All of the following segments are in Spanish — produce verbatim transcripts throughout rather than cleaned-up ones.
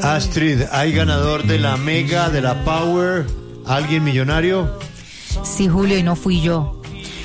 Astrid, ¿hay ganador de la Mega, de la Power? ¿Alguien millonario? Sí, Julio, y no fui yo.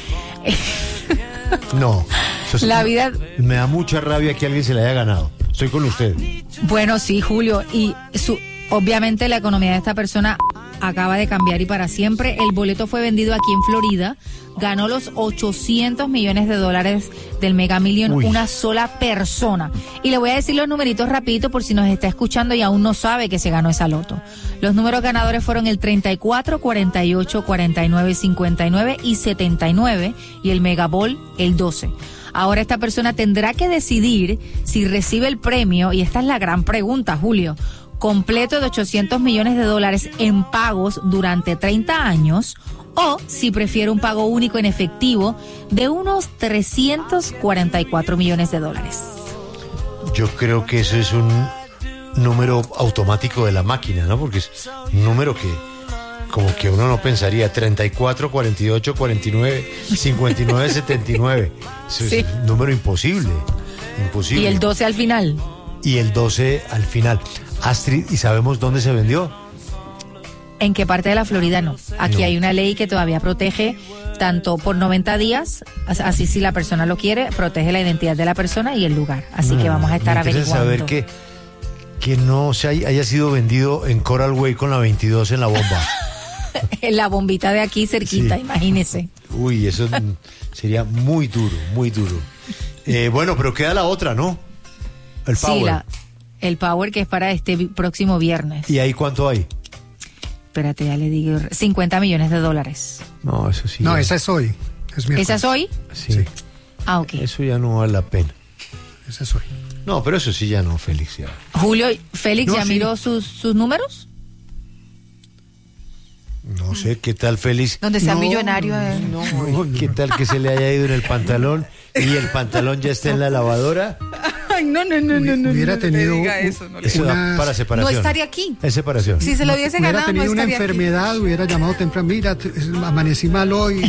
No. Eso sí, la vida... Me da mucha rabia que alguien se la haya ganado. Estoy con usted. Bueno, sí, Julio, y su, obviamente la economía de esta persona acaba de cambiar y para siempre. El boleto fue vendido aquí en Florida, ganó los ochocientos millones de dólares del Mega Million Uy. Una sola persona. Y le voy a decir los numeritos rapidito por si nos está escuchando y aún no sabe que se ganó esa loto. Los números ganadores fueron el treinta y cuatro, cuarenta y ocho, cuarenta y nueve, cincuenta y nueve y setenta y nueve y el Mega Ball el doce. Ahora esta persona tendrá que decidir si recibe el premio, y esta es la gran pregunta, Julio, completo de ochocientos millones de dólares en pagos durante treinta años, o si prefiere un pago único en efectivo de unos trescientos cuarenta y cuatro millones de dólares. Yo creo que eso es un número automático de la máquina, ¿no? Porque es un número que como que uno no pensaría. Treinta y cuatro, cuarenta y ocho, cuarenta y nueve, cincuenta y nueve, setenta y nueve. Eso Sí. es un número imposible. Imposible. Y el doce al final. Y el doce al final. Astrid, ¿y sabemos dónde se vendió? ¿En qué parte de la Florida no? Aquí No. hay una ley que todavía protege tanto por noventa días, así si la persona lo quiere, protege la identidad de la persona y el lugar. Así No, que vamos a estar me interesa averiguando. saber que, que no se haya, haya sido vendido en Coral Way con la veintidós en la bomba. En la bombita de aquí cerquita, Sí. imagínese. Uy, eso sería muy duro, muy duro. Eh, bueno, pero queda la otra, ¿no? El Power. Sí, la, el Power que es para este vi- próximo viernes. ¿Y ahí cuánto hay? Espérate, ya le digo, cincuenta millones de dólares. No, eso sí. No, ya- esa es hoy. Es miércoles. ¿Esa es hoy? Sí. Sí. Ah, ok. Eso ya no vale la pena. Esa es hoy. No, pero eso sí ya no, Félix. Ya. Julio, ¿Félix No, ya sí. miró sus, sus números? No sé, ¿qué tal, Félix? Donde sea No, millonario. eh. No, ¿qué tal que se le haya ido en el pantalón y el pantalón ya está en la lavadora? Ay, no, no, no, no, no. Hubiera no tenido le diga un- eso, no le- Eso da Unas- para separación. No estaría aquí. Es separación. Si se lo hubiese hubiera ganado, no tenido una estaría aquí. enfermedad, hubiera llamado temprano, mira, t- es- amanecí mal hoy.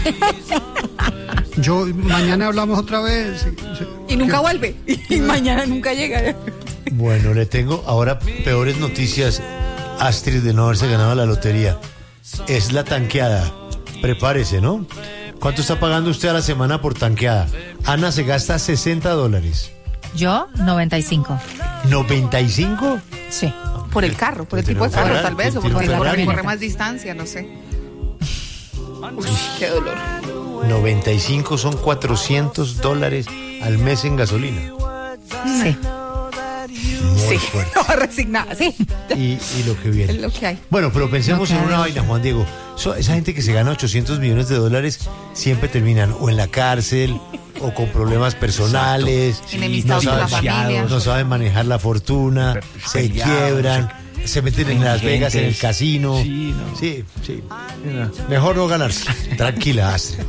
Yo, mañana hablamos otra vez. Y nunca vuelve. Y mañana nunca llega. Bueno, le tengo ahora peores noticias, Astrid, de no haberse ganado la lotería. Es la tanqueada. Prepárese, ¿no? ¿Cuánto está pagando usted a la semana por tanqueada? Ana se gasta sesenta dólares. Yo, noventa y cinco. ¿noventa y cinco? Sí. Por el carro, por el Tiene tipo un de carro, Ferrari, tal vez. O tiene un porque corre, Ferrari. corre más distancia, no sé. Uy, qué dolor. noventa y cinco son cuatrocientos dólares al mes en gasolina. Sí. Muy Sí, fuerte. no va a resignar. Sí, Y, y lo que viene. es lo que hay. Bueno, pero pensemos Lo en que una hay. vaina, Juan Diego. So- esa gente que se gana ochocientos millones de dólares siempre terminan o en la cárcel o con problemas personales. Sí, enemistados no con la saben- familia. No saben manejar la fortuna, se Peleados, quiebran, se meten en Las Vegas en el Indigentes. casino. Sí, no. Sí, sí. Mejor no ganarse. Tranquila, Astrid.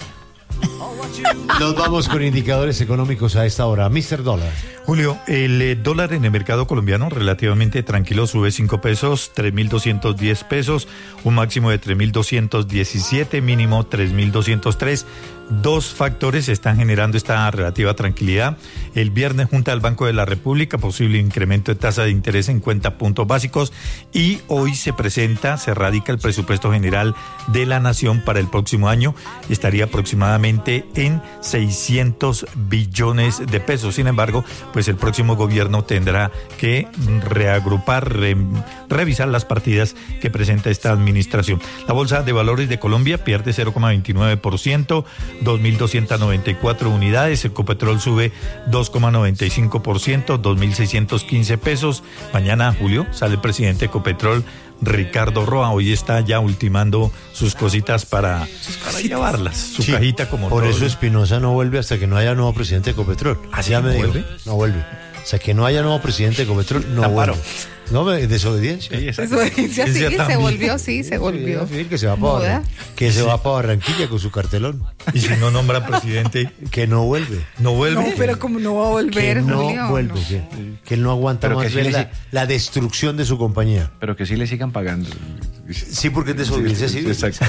Nos vamos con indicadores económicos a esta hora. mister Dólar. Julio, el eh, dólar en el mercado colombiano relativamente tranquilo, sube cinco pesos, tres mil doscientos diez pesos, un máximo de tres mil doscientos diecisiete, mínimo tres mil doscientos tres. Dos factores están generando esta relativa tranquilidad. El viernes, Junta del Banco de la República, posible incremento de tasa de interés en cincuenta puntos básicos, y hoy se presenta, se radica el presupuesto general de la Nación para el próximo año, estaría aproximadamente en seiscientos billones de pesos. Sin embargo, pues el próximo gobierno tendrá que reagrupar, re, revisar las partidas que presenta esta administración. La Bolsa de Valores de Colombia pierde cero coma veintinueve por ciento, dos mil doscientas noventa y cuatro unidades. Ecopetrol sube dos coma noventa y cinco por ciento, dos mil seiscientos quince pesos. Mañana, Julio, sale el presidente de Ecopetrol, Ricardo Roa. Hoy está ya ultimando sus cositas para, para llevarlas, su Sí, cajita como por todo. eso Espinosa no vuelve hasta que no haya nuevo presidente de Ecopetrol. ¿Ah, sí ya no me dijo, vuelve? no vuelve. Hasta que no haya nuevo presidente de Ecopetrol, no Amparo. vuelve. No, me- desobediencia. Sí, exacto. Desobediencia, Ella sí, se también. volvió, sí, se volvió. Sí, que se va para Moda. Barran- que se va para Barranquilla con su cartelón. Y si no nombra presidente, Que no vuelve. no vuelve. No, pero como no va a volver, Que no Julio, vuelve. no. Que, que él no aguanta Pero más que sí ver le la, si- la destrucción de su compañía. Pero que sí le sigan pagando. Sí, porque es desobediencia civil. Exacto.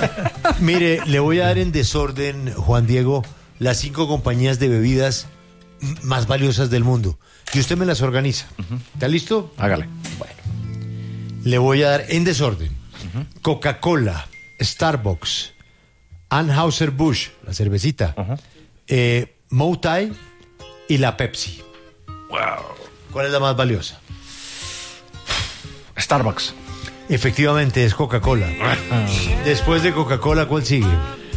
Mire, le voy a dar en desorden, Juan Diego, las cinco compañías de bebidas m- más valiosas del mundo. Y usted me las organiza. Uh-huh. ¿Está listo? Hágale. Bueno. Le voy a dar en desorden. Uh-huh. Coca-Cola, Starbucks, Anheuser-Busch, la cervecita, uh-huh. eh, Moutai y la Pepsi. Wow. ¿Cuál es la más valiosa? Starbucks. Efectivamente, es Coca-Cola. Después de Coca-Cola, ¿cuál sigue?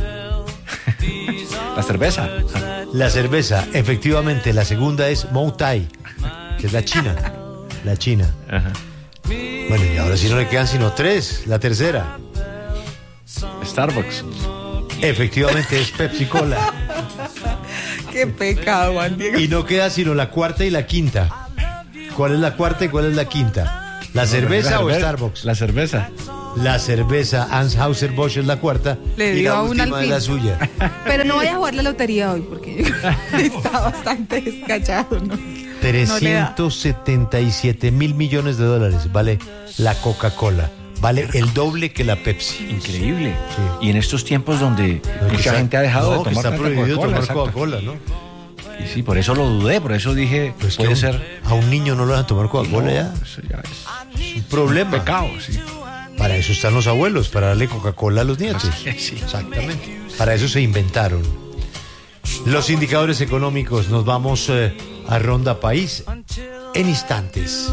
La cerveza. La cerveza. Efectivamente, la segunda es Moutai, que es la China. La China. Ajá. Bueno, y ahora sí no le quedan sino tres. La tercera. Starbucks. Efectivamente, es Pepsi-Cola. Qué pecado, Juan Diego. Y no queda sino la cuarta y la quinta. ¿Cuál es la cuarta y cuál es la quinta? ¿La cerveza o Starbucks? La cerveza. La cerveza Anheuser-Busch es la cuarta. Le y dio la a una al última es fin. la suya. Pero no vaya a jugar la lotería hoy porque está bastante descachado, ¿no? trescientos setenta y siete mil millones de dólares vale la Coca-Cola. Vale el doble que la Pepsi. Increíble. Sí. Y en estos tiempos donde No, mucha está- gente ha dejado no, de que tomar está tanta prohibido Coca-Cola, tomar exacto. Coca-Cola, ¿no? Y sí, por eso lo dudé, por eso dije, Pues que puede a un, ser... a un niño no lo van a tomar Coca-Cola No, ya. eso ya es Es un problema. pecado, sí. Para eso están los abuelos, para darle Coca-Cola a los nietos. Así es, sí. Exactamente. Para eso se inventaron. Los indicadores económicos, nos vamos eh, a Ronda País en instantes.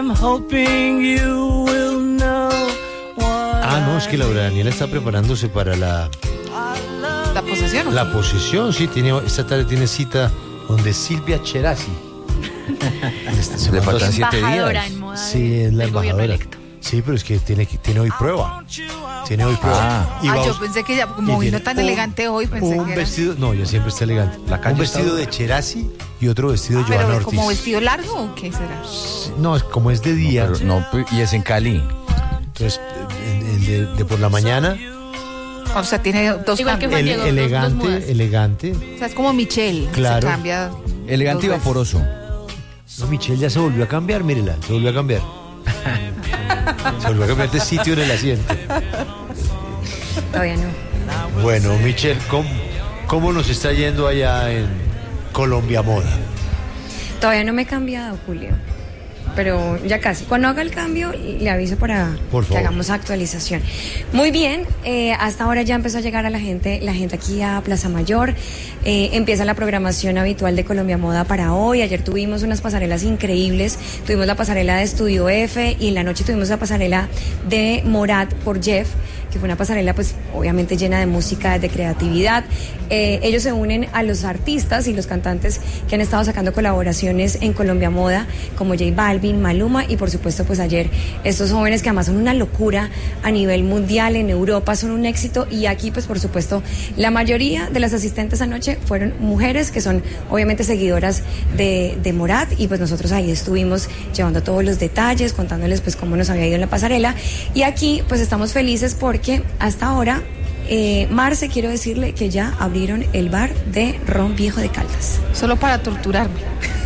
Ah, no, es que Laura Daniela está preparándose para la, La posesión. ¿o la qué? posesión. Sí, tiene, esta tarde tiene cita donde Silvia Cherasi. Este, se Le mandó faltan así- siete Embajadora días. en moda Sí, de- es la del gobierno embajadora. electo. Sí, pero es que tiene, que- tiene hoy prueba. Tiene hoy prueba. Ah. Y Ah, va yo us- pensé que ya, y como vino tiene tan un- elegante hoy, pensé un que era. vestido, no, ella siempre está elegante. La calle un está vestido dura. de Cherasi y otro vestido de Joana Pero Ortiz. como vestido largo o qué será. No, es como es de día. Pero no, pues, y es en Cali. Entonces, el, el de, de por la mañana, O sea, tiene dos Igual que cambios. Juan el- Diego, dos- elegante, dos mudas. elegante. O sea, es como Michelle. Claro. Se cambia. Elegante y dos veces. vaporoso. No, Michelle ya se volvió a cambiar, mírela, se volvió a cambiar. Se volvió a cambiar de sitio en el asiento. Todavía no. Bueno, Michelle, ¿cómo, cómo nos está yendo allá en Colombia Moda? Todavía no me he cambiado, Julio. Pero ya casi. Cuando haga el cambio, le aviso para Por que favor. hagamos actualización. Muy bien, eh, hasta ahora ya empezó a llegar a la gente, la gente aquí a Plaza Mayor. Eh, empieza la programación habitual de Colombia Moda para hoy. Ayer tuvimos unas pasarelas increíbles. Tuvimos la pasarela de Estudio F y en la noche tuvimos la pasarela de Morat por Jeff, que fue una pasarela pues obviamente llena de música, de creatividad. Eh, ellos se unen a los artistas y los cantantes que han estado sacando colaboraciones en Colombia Moda, como J Balvin, Maluma y por supuesto pues ayer estos jóvenes que además son una locura a nivel mundial, en Europa son un éxito y aquí pues por supuesto la mayoría de las asistentes anoche fueron mujeres que son obviamente seguidoras de, de Morat y pues nosotros ahí estuvimos llevando todos los detalles, contándoles pues cómo nos había ido en la pasarela y aquí pues estamos felices porque hasta ahora Eh, Marce, quiero decirle que ya abrieron el bar de Ron Viejo de Caldas. Solo para torturarme.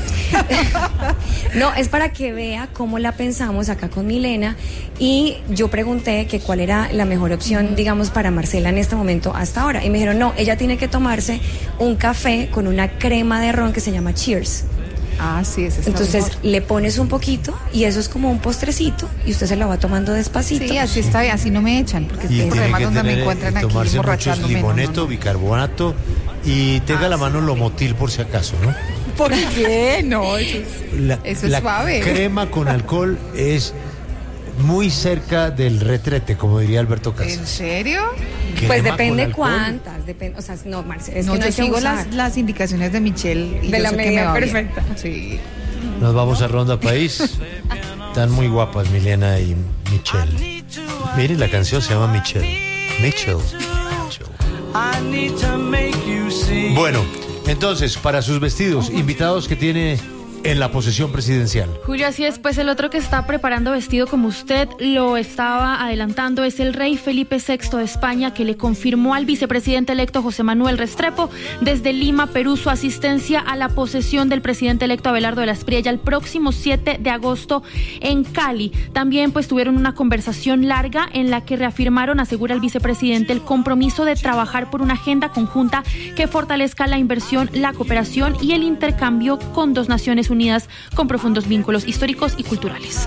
No, es para que vea cómo la pensamos acá con Milena y yo pregunté que cuál era la mejor opción, digamos, para Marcela en este momento hasta ahora. Y me dijeron, no, ella tiene que tomarse un café con una crema de ron que se llama Cheers. Ah, sí, ese está Entonces mejor. le pones un poquito y eso es como un postrecito y usted se lo va tomando despacito. Sí, así está bien, así no me echan, porque Y el problema tiene es que donde me tener, encuentran aquí tomarse muchos emborrachándome. no, limoneto, no, no. bicarbonato y tenga Ah, la mano sí. Lomotil por si acaso, ¿no? ¿Por qué? No, eso es, La, eso es la suave. crema con alcohol es muy cerca del retrete, como diría Alberto ¿En Casas. serio? Pues Crema depende con alcohol. cuántas, depende, o sea, no, Marce, es no, que no yo hay que sigo abusar. las, las indicaciones de Michelle y De yo la sé que me medida va bien. perfecta. Sí. Nos vamos a Ronda País. Están muy guapas Milena y Michelle. Miren, la canción se llama Michelle. Michelle. Michelle. Bueno, entonces, para sus vestidos, invitados que tiene en la posesión presidencial. Julio, así es, pues el otro que está preparando vestido como usted lo estaba adelantando es el rey Felipe sexto de España, que le confirmó al vicepresidente electo José Manuel Restrepo desde Lima, Perú, su asistencia a la posesión del presidente electo Abelardo de la Espriella el próximo siete de agosto en Cali. También pues tuvieron una conversación larga en la que reafirmaron, asegura el vicepresidente, el compromiso de trabajar por una agenda conjunta que fortalezca la inversión, la cooperación y el intercambio con dos naciones unidas con profundos vínculos históricos y culturales.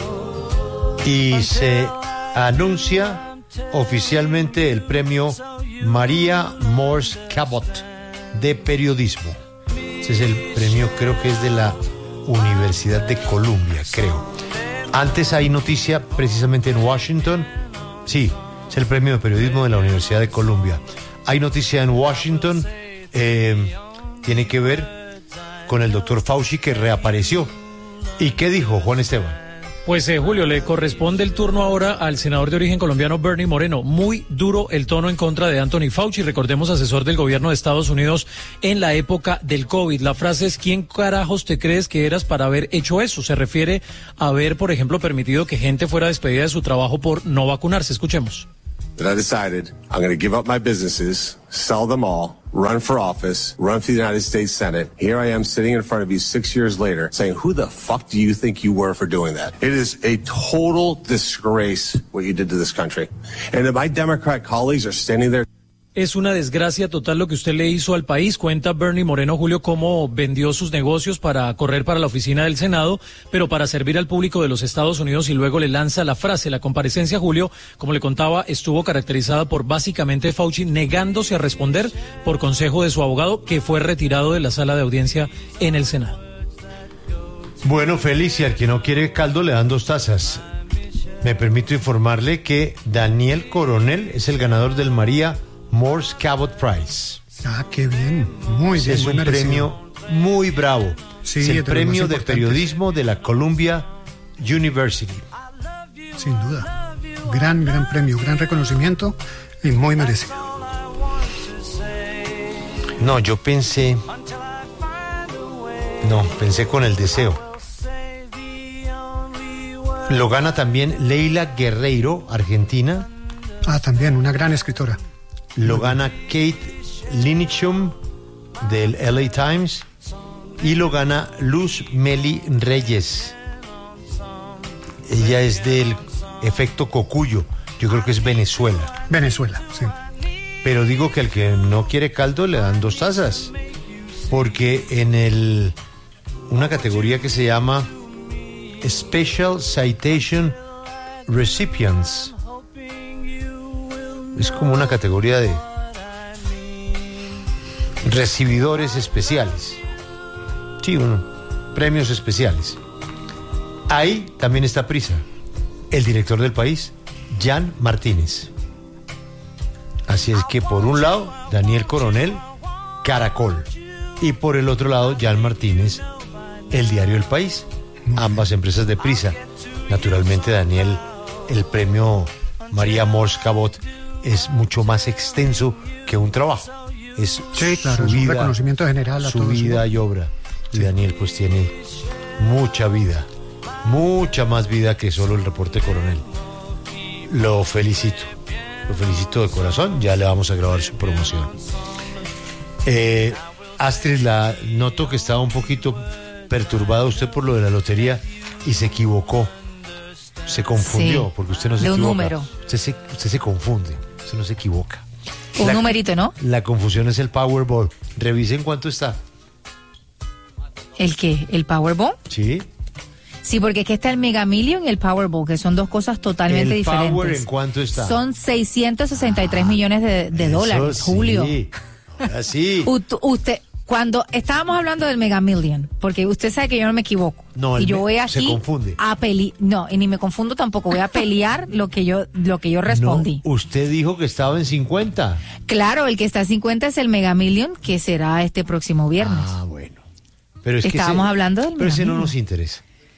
Y se anuncia oficialmente el premio María Morse Cabot de periodismo. Ese es el premio, creo que es de la Universidad de Columbia, creo. Antes hay noticia precisamente en Washington. Sí, es el premio de periodismo de la Universidad de Columbia. Hay noticia en Washington, eh, tiene que ver con el doctor Fauci, que reapareció. ¿Y qué dijo Juan Esteban? Pues eh, Julio, le corresponde el turno ahora al senador de origen colombiano Bernie Moreno. Muy duro el tono en contra de Anthony Fauci, recordemos, asesor del gobierno de Estados Unidos en la época del COVID. La frase es: ¿quién carajos te crees que eras para haber hecho eso? Se refiere a haber, por ejemplo, permitido que gente fuera despedida de su trabajo por no vacunarse. Escuchemos. That I decided I'm going to give up my businesses, sell them all, run for office, run for the United States Senate. Here I am sitting in front of you six years later saying, who the fuck do you think you were for doing that? It is a total disgrace what you did to this country. And my Democrat colleagues are standing there. Es una desgracia total lo que usted le hizo al país. Cuenta Bernie Moreno, Julio, cómo vendió sus negocios para correr para la oficina del Senado, pero para servir al público de los Estados Unidos, y luego le lanza la frase. La comparecencia, Julio, como le contaba, estuvo caracterizada por básicamente Fauci negándose a responder por consejo de su abogado, que fue retirado de la sala de audiencia en el Senado. Bueno, Félix, y al que no quiere caldo le dan dos tazas. Me permito informarle que Daniel Coronel es el ganador del María Morse Cabot Prize. Ah, qué bien, muy bien. Es un merecido. premio muy bravo. Sí, es el de los premio más de importantes. periodismo de la Columbia University. Sin duda. Gran, gran premio, gran reconocimiento y muy merecido. No, yo pensé... No, pensé con el deseo. Lo gana también Leila Guerreiro, argentina. Ah, también, una gran escritora. Lo gana Kate Linichum del L A Times y lo gana Luz Meli Reyes. Ella es del Efecto Cocuyo, yo creo que es Venezuela. Venezuela, sí. Pero digo que al que no quiere caldo le dan dos tazas, porque en el una categoría que se llama Special Citation Recipients, es como una categoría de recibidores especiales. Sí, uno, premios especiales. Ahí también está prisa. El director del país, Jan Martínez. Así es que por un lado, Daniel Coronel, Caracol. Y por el otro lado, Jan Martínez, el diario El País. Ambas empresas de prisa. Naturalmente, Daniel, el premio María Morse Cabot es mucho más extenso que un trabajo. Es sí, claro, su es un vida, reconocimiento general a su todo vida su... y obra. Y sí. Daniel pues tiene mucha vida, mucha más vida que solo el reporte coronel. Lo felicito, lo felicito de corazón. Ya le vamos a grabar su promoción. Eh, Astrid, la noto que estaba un poquito perturbada usted por lo de la lotería y se equivocó. Se confundió, sí, porque usted no se de un equivoca. número. Usted se, usted se confunde, usted no se equivoca. Un la, numerito, ¿no? La confusión es el Powerball. Revisen cuánto está. ¿El qué? ¿El Powerball? Sí. Sí, porque es que está el Mega Million y el Powerball, que son dos cosas totalmente ¿El diferentes. Power en cuánto está? Son seiscientos sesenta y tres millones de, de Eso dólares, sí. Julio. Así. Ut- usted, cuando estábamos hablando del Mega Million, porque usted sabe que yo no me equivoco. No, y el yo me- voy se aquí confunde. a pelear. No, y ni me confundo tampoco, voy a pelear lo que yo, lo que yo respondí. No, usted dijo que estaba en cincuenta. Claro, el que está a cincuenta es el Mega Million, que será este próximo viernes. Ah, bueno. Pero es Estábamos que ese- hablando del Pero ese Mega no Million. nos interesa.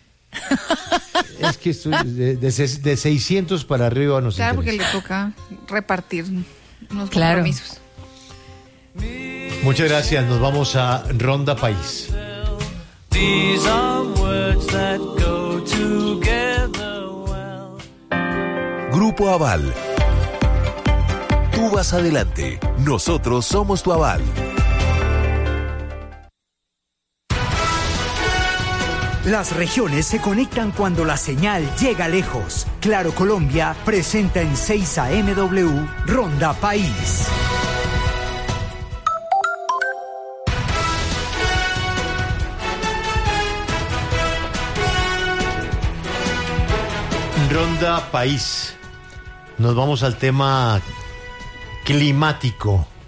Es que estoy de, de, ses- de seiscientos para arriba nos Claro, porque interesa. le toca repartir unos Claro. compromisos. Muchas gracias. Nos vamos a Ronda País. These are words that go together well. Grupo Aval. Tú vas adelante. Nosotros somos tu aval. Las regiones se conectan cuando la señal llega lejos. Claro Colombia presenta en seis A M W Ronda País. Ronda País. Nos vamos al tema climático.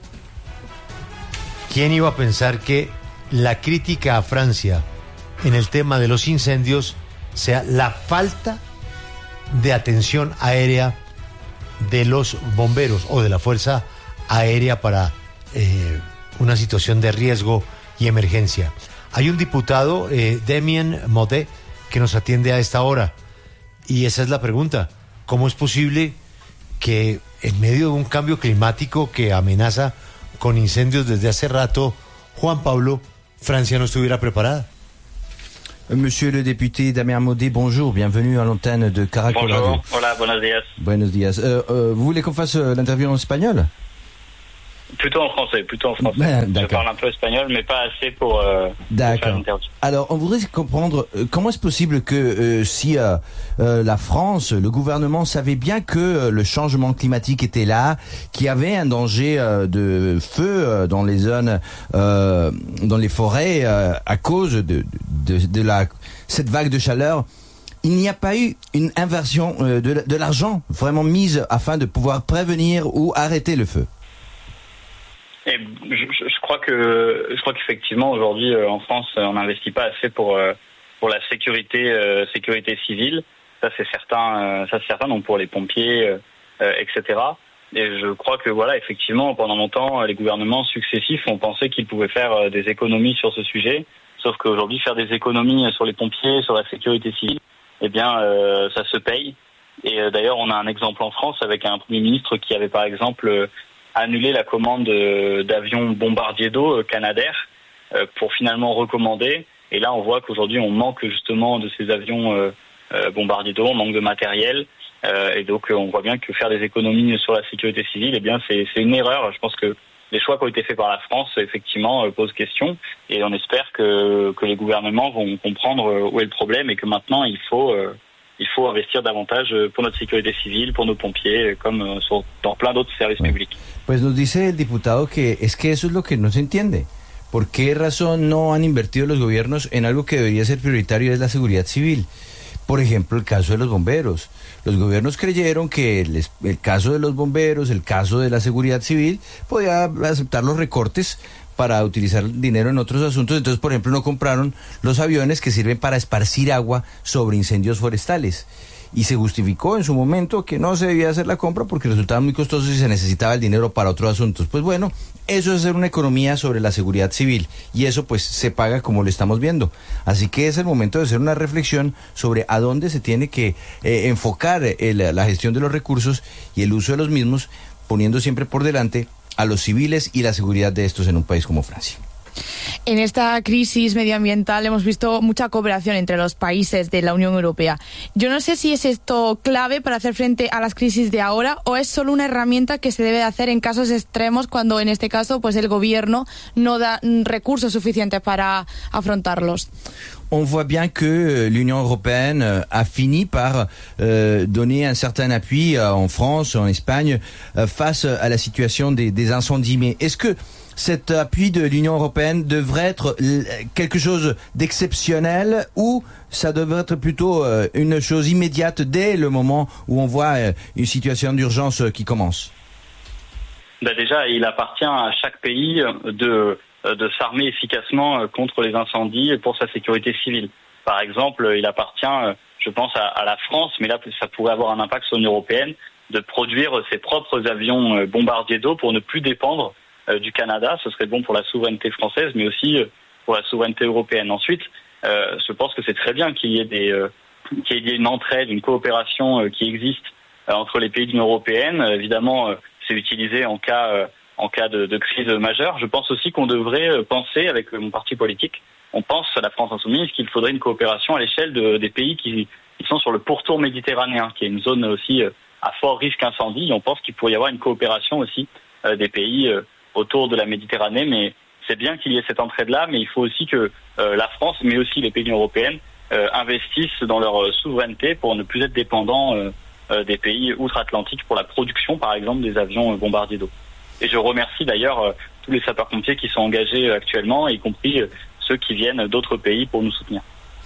¿Quién iba a pensar que la crítica a Francia en el tema de los incendios sea la falta de atención aérea de los bomberos o de la Fuerza Aérea para eh, una situación de riesgo y emergencia? Hay un diputado, eh, Damien Modet, que nos atiende a esta hora, y esa es la pregunta: ¿cómo es posible que en medio de un cambio climático que amenaza con incendios desde hace rato, Juan Pablo, Francia no estuviera preparada? Monsieur le député Damien Modet, bonjour, bienvenue à l'antenne de Caracol Radio. Bonjour, hola, buenos días. Buenos días. Euh, euh, vous voulez qu'on fasse euh, l'interview en espagnol? Plutôt en français, plutôt en français. Ben, je parle un peu espagnol, mais pas assez pour, euh, pour faire l'interview. Alors, on voudrait comprendre euh, comment est-ce possible que euh, si euh, euh, la France, le gouvernement savait bien que euh, le changement climatique était là, qu'il y avait un danger euh, de feu euh, dans les zones, euh, dans les forêts euh, à cause de, de, de la cette vague de chaleur, il n'y a pas eu une inversion euh, de, de l'argent vraiment mise afin de pouvoir prévenir ou arrêter le feu. Et je, je crois que je crois qu'effectivement aujourd'hui euh, en France on n'investit pas assez pour euh, pour la sécurité euh, sécurité civile. Ça c'est certain, euh, ça c'est certain. Donc pour les pompiers, euh, euh, et cetera. Et je crois que voilà, effectivement, pendant longtemps, les gouvernements successifs ont pensé qu'ils pouvaient faire euh, des économies sur ce sujet. Sauf qu'aujourd'hui, faire des économies sur les pompiers, sur la sécurité civile, eh bien, euh, ça se paye. Et euh, d'ailleurs, on a un exemple en France avec un Premier ministre qui avait par exemple euh, annulé la commande d'avions bombardiers d'eau euh, Canadair euh, pour finalement recommander. Et là, on voit qu'aujourd'hui, on manque justement de ces avions euh, euh, bombardiers d'eau, on manque de matériel. Euh, et donc, euh, on voit bien que faire des économies sur la sécurité civile, eh bien, c'est une erreur. Je pense que les choix qui ont été faits par la France, effectivement, euh, posent question. Et on espère que, que les gouvernements vont comprendre euh, où est le problème et que maintenant, il faut... Euh, Il faut investir davantage pour notre sécurité civile, pour nos pompiers, comme sur, dans plein d'autres services bueno, publics. Pues nos dice el diputado que es que eso es lo que no se entiende. ¿Por qué razón no han invertido los gobiernos en algo que debería ser prioritario, es la seguridad civil? Por ejemplo, el caso de los bomberos. Los gobiernos creyeron que el, el caso de los bomberos, el caso de la seguridad civil, podía aceptar los recortes para utilizar dinero en otros asuntos. Entonces, por ejemplo, no compraron los aviones que sirven para esparcir agua sobre incendios forestales. Y se justificó en su momento que no se debía hacer la compra porque resultaba muy costoso y se necesitaba el dinero para otros asuntos. Pues bueno, eso es hacer una economía sobre la seguridad civil y eso pues se paga como lo estamos viendo. Así que es el momento de hacer una reflexión sobre a dónde se tiene que eh, enfocar el, la gestión de los recursos y el uso de los mismos, poniendo siempre por delante a los civiles y la seguridad de estos en un país como Francia. En esta crisis medioambiental hemos visto mucha cooperación entre los países de la Unión Europea. Yo no sé si es esto clave para hacer frente a las crisis de ahora o es solo una herramienta que se debe hacer en casos extremos cuando en este caso pues el gobierno no da recursos suficientes para afrontarlos. On voit bien que l'Union européenne a fini par euh, donner un certain appui euh, en France, en Espagne, euh, face à la situation des, des incendies. Mais est-ce que cet appui de l'Union européenne devrait être quelque chose d'exceptionnel ou ça devrait être plutôt euh, une chose immédiate dès le moment où on voit euh, une situation d'urgence qui commence? Ben déjà, il appartient à chaque pays de... de s'armer efficacement contre les incendies pour sa sécurité civile. Par exemple, il appartient, je pense, à, à la France, mais là, ça pourrait avoir un impact sur l'Union européenne, de produire ses propres avions bombardiers d'eau pour ne plus dépendre euh, du Canada. Ce serait bon pour la souveraineté française, mais aussi pour la souveraineté européenne. Ensuite, euh, je pense que c'est très bien qu'il y ait des, euh, qu'il y ait une entraide, une coopération euh, qui existe euh, entre les pays de l'Union européenne. Euh, évidemment, euh, c'est utilisé en cas... Euh, en cas de, de crise majeure. Je pense aussi qu'on devrait penser, avec mon parti politique, on pense à la France insoumise qu'il faudrait une coopération à l'échelle de, des pays qui, qui sont sur le pourtour méditerranéen, qui est une zone aussi euh, à fort risque incendie. On pense qu'il pourrait y avoir une coopération aussi euh, des pays euh, autour de la Méditerranée, mais c'est bien qu'il y ait cette entraide-là, mais il faut aussi que euh, la France, mais aussi les pays de l'Union européenne, euh, investissent dans leur euh, souveraineté pour ne plus être dépendants euh, euh, des pays outre-Atlantique pour la production, par exemple, des avions euh, bombardiers d'eau. Et je remercie d'ailleurs euh, tous les sapeurs-pompiers qui sont engagés euh, actuellement, y compris euh, ceux qui viennent d'autres pays pour nous soutenir.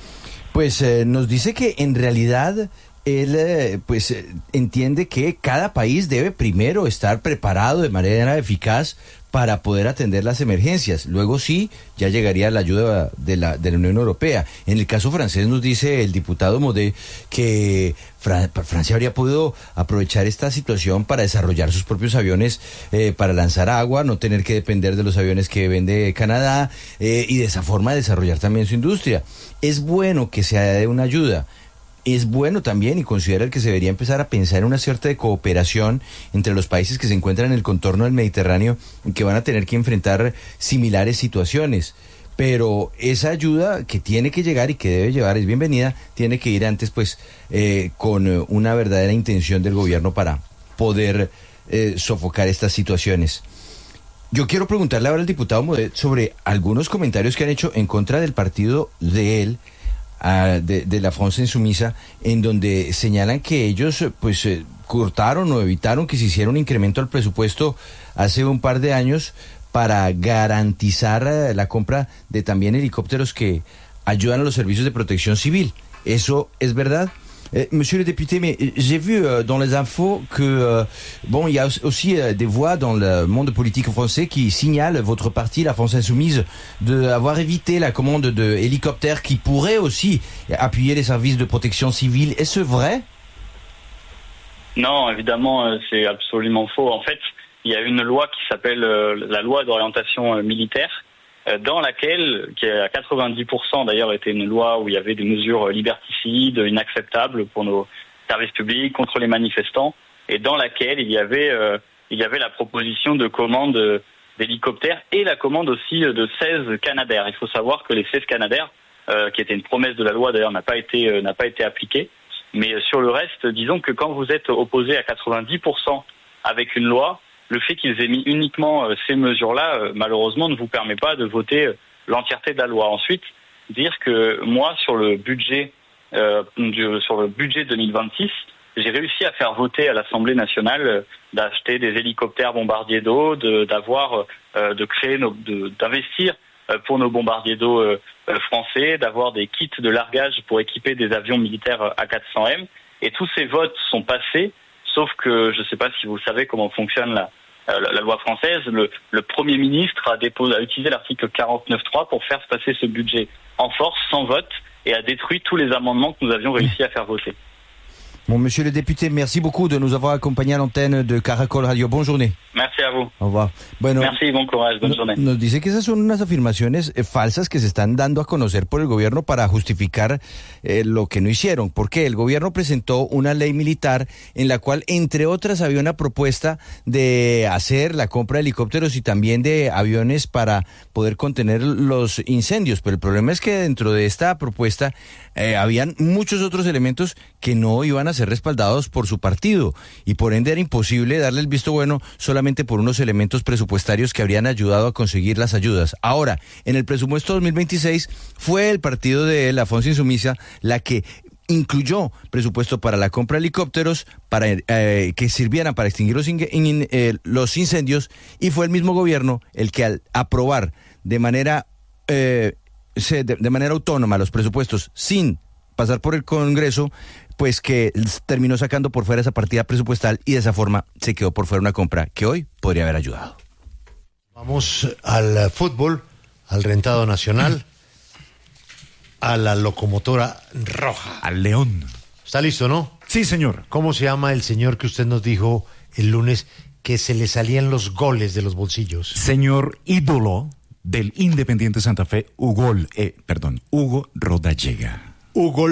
Pues eh, nos dice que en realidad él eh, pues eh, entiende que cada país debe primero estar preparado de manera eficaz para poder atender las emergencias. Luego sí, ya llegaría la ayuda de la, de la Unión Europea. En el caso francés nos dice el diputado Modé que Fran- Francia habría podido aprovechar esta situación para desarrollar sus propios aviones eh, para lanzar agua, no tener que depender de los aviones que vende Canadá eh, y de esa forma desarrollar también su industria. Es bueno que se dé una ayuda. Es bueno también y considera que se debería empezar a pensar en una cierta de cooperación entre los países que se encuentran en el contorno del Mediterráneo y que van a tener que enfrentar similares situaciones. Pero esa ayuda que tiene que llegar y que debe llevar es bienvenida, tiene que ir antes pues eh, con una verdadera intención del gobierno para poder eh, sofocar estas situaciones. Yo quiero preguntarle ahora al diputado Modet sobre algunos comentarios que han hecho en contra del partido de él, De, de la France Insumisa, en donde señalan que ellos pues eh, cortaron o evitaron que se hiciera un incremento al presupuesto hace un par de años para garantizar eh, la compra de también helicópteros que ayudan a los servicios de protección civil. ¿Eso es verdad? Euh, monsieur le député, mais j'ai vu euh, dans les infos que euh, bon, il y a aussi euh, des voix dans le monde politique français qui signalent votre parti, la France Insoumise, d'avoir évité la commande de hélicoptères qui pourraient aussi appuyer les services de protection civile. Est-ce vrai? Non, évidemment, euh, c'est absolument faux. En fait, il y a une loi qui s'appelle euh, la loi d'orientation euh, militaire, dans laquelle, qui à quatre-vingt-dix pour cent d'ailleurs était une loi où il y avait des mesures liberticides, inacceptables pour nos services publics, contre les manifestants, et dans laquelle il y avait, euh, il y avait la proposition de commande d'hélicoptères et la commande aussi de seize Canadair. Il faut savoir que les seize Canadair, euh, qui était une promesse de la loi d'ailleurs, n'a pas été, euh, n'a pas été appliquée. Mais sur le reste, disons que quand vous êtes opposé à quatre-vingt-dix pour cent avec une loi, le fait qu'ils aient mis uniquement euh, ces mesures-là, euh, malheureusement, ne vous permet pas de voter euh, l'entièreté de la loi. Ensuite, dire que moi, sur le budget, euh, du, sur le budget deux mille vingt-six, j'ai réussi à faire voter à l'Assemblée nationale euh, d'acheter des hélicoptères bombardiers d'eau, de, d'avoir, euh, de créer, nos, de, d'investir euh, pour nos bombardiers d'eau euh, euh, français, d'avoir des kits de largage pour équiper des avions militaires A quatre cents M. Et tous ces votes sont passés, sauf que je ne sais pas si vous savez comment fonctionne la La, la loi française, le, le Premier ministre a, déposé, a utilisé l'article quarante-neuf trois pour faire passer ce budget en force, sans vote, et a détruit tous les amendements que nous avions réussi à faire voter. Bon, monsieur le député, merci beaucoup de nous avoir accompagnés à l'antenne de Caracol Radio. Bonne journée. Merci a vous. Au revoir. Bueno, merci, bon courage, bonne journée. Nos dice que esas son unas afirmaciones eh, falsas que se están dando a conocer por el gobierno para justificar eh, lo que no hicieron. Porque el gobierno presentó una ley militar en la cual, entre otras, había una propuesta de hacer la compra de helicópteros y también de aviones para poder contener los incendios. Pero el problema es que dentro de esta propuesta eh, habían muchos otros elementos que no iban a ser respaldados por su partido y por ende era imposible darle el visto bueno solamente por unos elementos presupuestarios que habrían ayudado a conseguir las ayudas. Ahora, en el presupuesto dos mil veintiséis fue el partido de la France Insumisa la que incluyó presupuesto para la compra de helicópteros para eh, que sirvieran para extinguir los, in, in, eh, los incendios y fue el mismo gobierno el que al aprobar de manera eh, de, de manera autónoma los presupuestos sin pasar por el Congreso, pues que terminó sacando por fuera esa partida presupuestal y de esa forma se quedó por fuera una compra que hoy podría haber ayudado. Vamos al fútbol, al rentado nacional, a la locomotora roja. Al León. ¿Está listo, no? Sí, señor. ¿Cómo se llama el señor que usted nos dijo el lunes que se le salían los goles de los bolsillos? Señor ídolo del Independiente Santa Fe, Hugo, eh, perdón, Hugo Rodallega. Hugo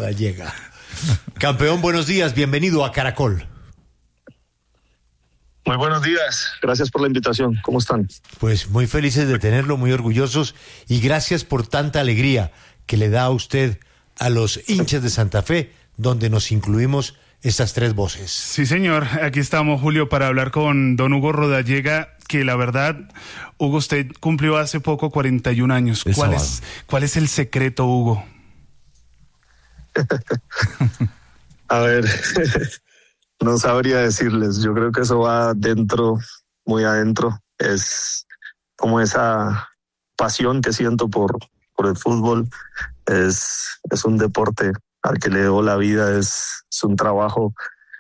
Rodallega. Campeón, buenos días, bienvenido a Caracol. Muy Muy buenos días, gracias por la invitación, ¿cómo están? Pues muy felices de tenerlo, muy orgullosos y gracias por tanta alegría que le da a usted a los hinchas de Santa Fe, donde nos incluimos estas tres voces. Sí, señor, aquí estamos, Julio, para hablar con don Hugo Rodallega, que la verdad, Hugo, usted cumplió hace poco cuarenta y un años. El ¿Cuál sábado. es, ¿Cuál es el secreto, Hugo? A ver, no sabría decirles, yo creo que eso va dentro, muy adentro, es como esa pasión que siento por, por el fútbol, es, es un deporte al que le debo la vida, es, es un trabajo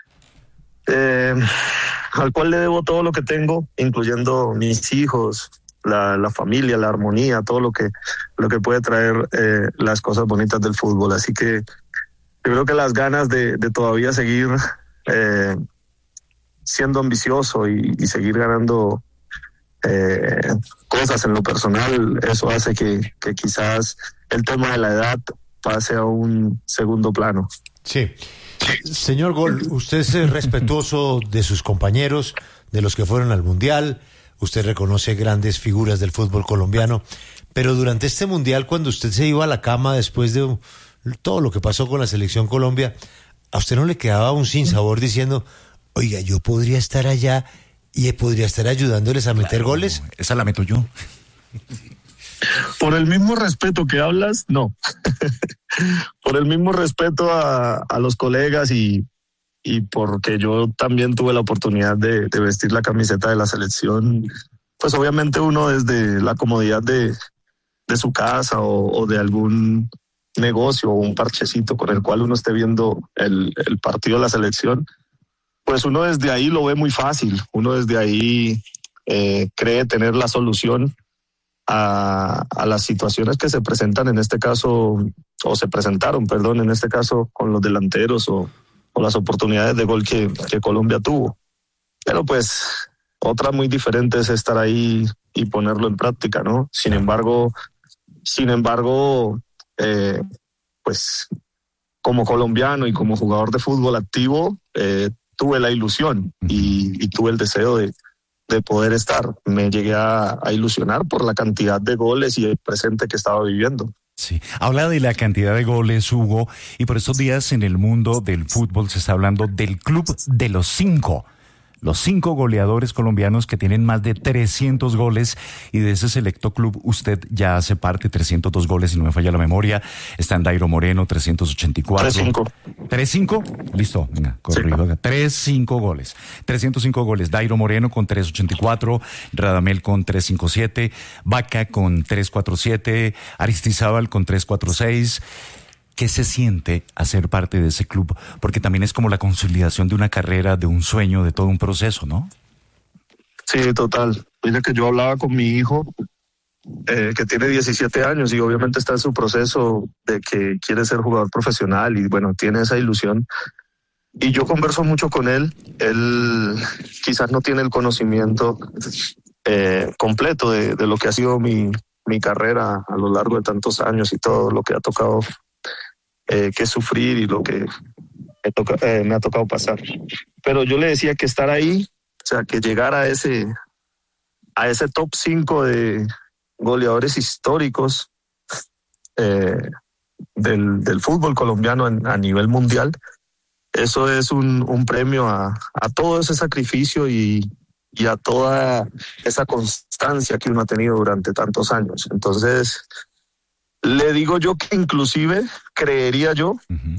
eh, al cual le debo todo lo que tengo, incluyendo mis hijos, la, la familia, la armonía, todo lo que, lo que puede traer eh, las cosas bonitas del fútbol. Así que yo creo que las ganas de, de todavía seguir eh, siendo ambicioso y, y seguir ganando eh, cosas en lo personal, eso hace que, que quizás el tema de la edad pase a un segundo plano. Sí. Señor Gol, usted es respetuoso de sus compañeros, de los que fueron al Mundial, usted reconoce grandes figuras del fútbol colombiano, pero durante este Mundial, cuando usted se iba a la cama después de todo lo que pasó con la Selección Colombia, ¿a usted no le quedaba un sinsabor diciendo, oiga, yo podría estar allá y podría estar ayudándoles a meter Claro, goles? Esa la meto yo. Por el mismo respeto que hablas, no. Por el mismo respeto a, a los colegas y, y porque yo también tuve la oportunidad de, de vestir la camiseta de la selección, pues obviamente uno desde la comodidad de, de su casa o, o de algún negocio o un parchecito con el cual uno esté viendo el, el partido de la selección, pues uno desde ahí lo ve muy fácil, uno desde ahí eh, cree tener la solución A, a las situaciones que se presentan en este caso, o se presentaron, perdón, en este caso con los delanteros o, o las oportunidades de gol que, que Colombia tuvo. Pero pues otra muy diferente es estar ahí y ponerlo en práctica, ¿no? Sin embargo, sin embargo, eh, pues como colombiano y como jugador de fútbol activo, eh, tuve la ilusión y, y tuve el deseo de de poder estar. Me llegué a, a ilusionar por la cantidad de goles y el presente que estaba viviendo. Sí, habla de la cantidad de goles, Hugo, y por estos días en el mundo del fútbol se está hablando del club de los cinco. Los cinco goleadores colombianos que tienen más de trescientos goles, y de ese selecto club usted ya hace parte, trescientos dos goles, si no me falla la memoria. Están Dairo Moreno, trescientos ochenta y cuatro. tres cinco. ¿tres cinco? Listo, venga, corrido. Sí. tres cinco goles. trescientos cinco goles. Dairo Moreno con trescientos ochenta y cuatro, Radamel con trescientos cincuenta y siete, Vaca con trescientos cuarenta y siete, Aristizábal con trescientos cuarenta y seis. ¿Qué se siente hacer parte de ese club? Porque también es como la consolidación de una carrera, de un sueño, de todo un proceso, ¿no? Sí, total. Mira que yo hablaba con mi hijo, eh, que tiene diecisiete años y obviamente está en su proceso de que quiere ser jugador profesional y bueno, tiene esa ilusión. Y yo converso mucho con él. Él quizás no tiene el conocimiento eh, completo de, de lo que ha sido mi, mi carrera a lo largo de tantos años y todo lo que ha tocado Eh, que sufrir y lo que me, toca, eh, me ha tocado pasar. Pero yo le decía que estar ahí, o sea, que llegar a ese, a ese top cinco de goleadores históricos eh, del, del fútbol colombiano en, a nivel mundial, eso es un, un premio a, a todo ese sacrificio y, y a toda esa constancia que uno ha tenido durante tantos años. Entonces, le digo yo que inclusive creería yo uh-huh.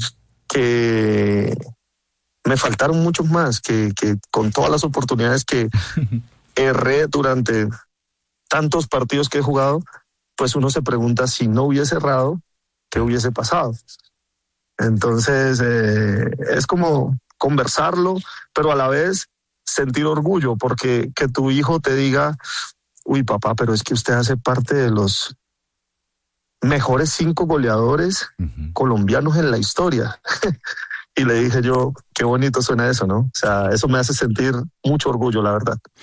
que me faltaron muchos más, que, que con todas las oportunidades que erré durante tantos partidos que he jugado, pues uno se pregunta si no hubiese errado, ¿qué hubiese pasado? Entonces eh, es como conversarlo, pero a la vez sentir orgullo, porque que tu hijo te diga, uy papá, pero es que usted hace parte de los mejores cinco goleadores uh-huh. colombianos en la historia. Y le dije yo, qué bonito suena eso, ¿no? O sea, eso me hace sentir mucho orgullo, la verdad.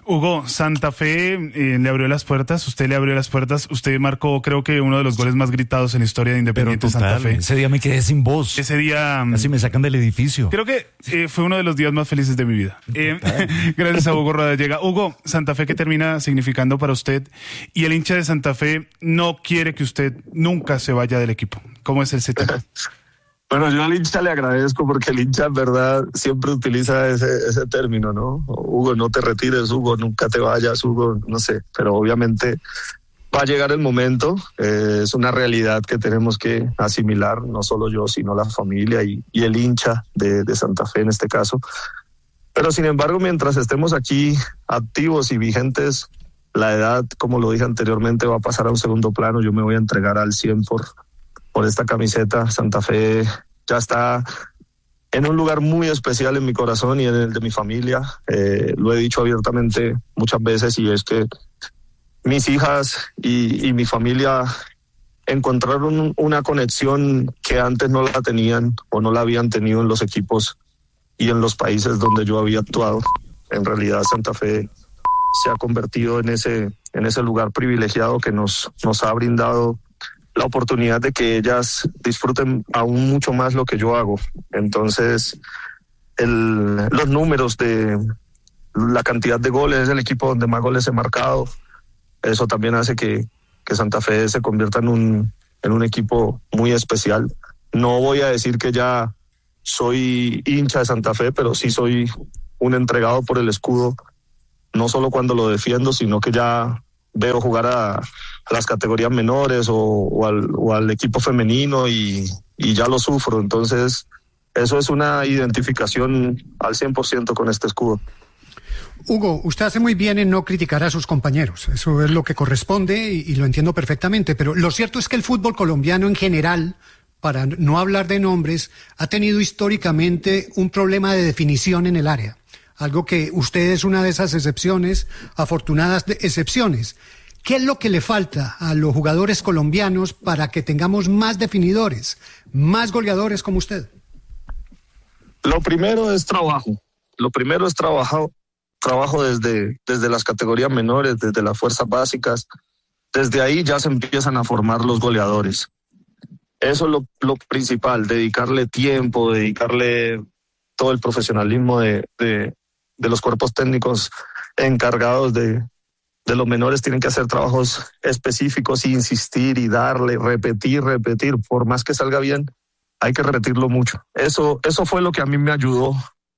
Hugo, Santa Fe eh, le abrió las puertas, usted le abrió las puertas, usted marcó creo que uno de los goles más gritados en la historia de Independiente Pero total, Santa Fe. ese día me quedé sin voz. Ese día... Casi me sacan del edificio. Creo que eh, fue uno de los días más felices de mi vida. Eh, gracias a Hugo Rodallega. Hugo, Santa Fe, ¿qué termina significando para usted? Y el hincha de Santa Fe no quiere que usted nunca se vaya del equipo. ¿Cómo es ese tema? Bueno, yo al hincha le agradezco porque el hincha en verdad siempre utiliza ese, ese término, ¿no? Hugo, no te retires, Hugo, nunca te vayas, Hugo, no sé. Pero obviamente va a llegar el momento, eh, es una realidad que tenemos que asimilar, no solo yo, sino la familia y, y el hincha de, de Santa Fe en este caso. Pero sin embargo, mientras estemos aquí activos y vigentes, la edad, como lo dije anteriormente, va a pasar a un segundo plano. Yo me voy a entregar al cien por por esta camiseta. Santa Fe ya está en un lugar muy especial en mi corazón y en el de mi familia. Eh, lo he dicho abiertamente muchas veces y es que mis hijas y, y mi familia encontraron una conexión que antes no la tenían o no la habían tenido en los equipos y en los países donde yo había actuado. En realidad Santa Fe se ha convertido en ese, en ese lugar privilegiado que nos, nos ha brindado la oportunidad de que ellas disfruten aún mucho más lo que yo hago. Entonces, el, los números de la cantidad de goles, es el equipo donde más goles he marcado. Eso también hace que, que Santa Fe se convierta en un, en un equipo muy especial. No voy a decir que ya soy hincha de Santa Fe, pero sí soy un entregado por el escudo, no solo cuando lo defiendo, sino que ya veo jugar a, a las categorías menores o, o, al, o al equipo femenino y, y ya lo sufro. Entonces, eso es una identificación al cien por ciento con este escudo. Hugo, usted hace muy bien en no criticar a sus compañeros. Eso es lo que corresponde y, y lo entiendo perfectamente. Pero lo cierto es que el fútbol colombiano en general, para no hablar de nombres, ha tenido históricamente un problema de definición en el área. Algo que usted es una de esas excepciones, afortunadas de excepciones. ¿Qué es lo que le falta a los jugadores colombianos para que tengamos más definidores, más goleadores como usted? Lo primero es trabajo. Lo primero es trabajo, trabajo desde, desde las categorías menores, desde las fuerzas básicas. Desde ahí ya se empiezan a formar los goleadores. Eso es lo, lo principal, dedicarle tiempo, dedicarle todo el profesionalismo de... de de los cuerpos técnicos encargados de, de los menores. Tienen que hacer trabajos específicos y insistir y darle, repetir, repetir. Por más que salga bien, hay que repetirlo mucho. Eso, eso fue lo que a mí me ayudó